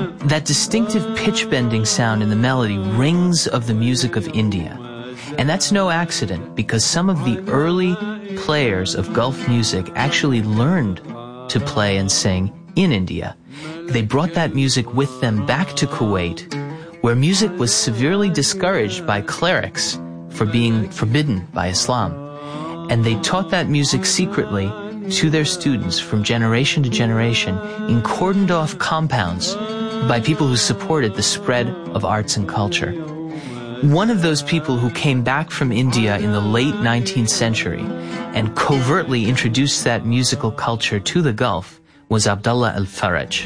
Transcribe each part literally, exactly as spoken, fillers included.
That distinctive pitch-bending sound in the melody rings of the music of India. And that's no accident, because some of the early players of Gulf music actually learned to play and sing in India. They brought that music with them back to Kuwait, where music was severely discouraged by clerics for being forbidden by Islam. And they taught that music secretly to their students from generation to generation in cordoned-off compounds by people who supported the spread of arts and culture. One of those people who came back from India in the late nineteenth century and covertly introduced that musical culture to the Gulf was Abdullah al-Faraj.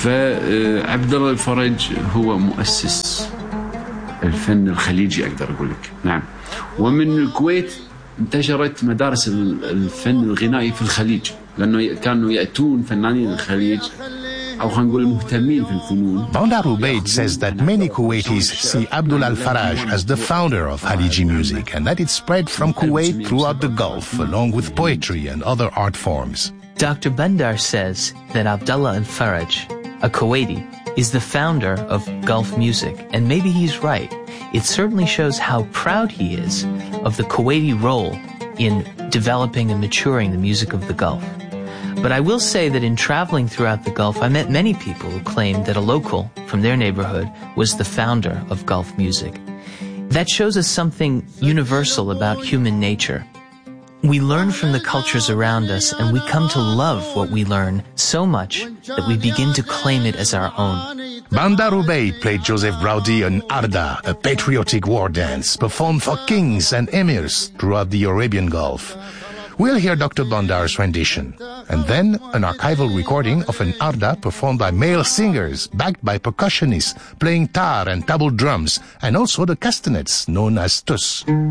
فعبد الله الفرج هو مؤسس الفن الخليجي أقدر أقول لك. نعم. ومن الكويت انتشرت مدارس الفن الغنائي في الخليج لأنه كانوا يأتون فنانين الخليج أو خلينا نقول المهتمين في الفنون. Bandar Ubaid says that many Kuwaitis see Abdullah al-Faraj as the founder of Khaliji music and that it spread from Kuwait throughout the Gulf along with poetry and other art forms. Doctor Bandar says that Abdullah al-Faraj, a Kuwaiti, is the founder of Gulf music, and maybe he's right. It certainly shows how proud he is of the Kuwaiti role in developing and maturing the music of the Gulf. But I will say that in traveling throughout the Gulf, I met many people who claimed that a local from their neighborhood was the founder of Gulf music. That shows us something universal about human nature. We learn from the cultures around us, and we come to love what we learn so much that we begin to claim it as our own. Bandar Ubaid played Joseph Braudy on Arda, a patriotic war dance performed for kings and emirs throughout the Arabian Gulf. We'll hear Doctor Bandar's rendition, and then an archival recording of an Arda performed by male singers, backed by percussionists, playing tar and tabul drums, and also the castanets known as tus.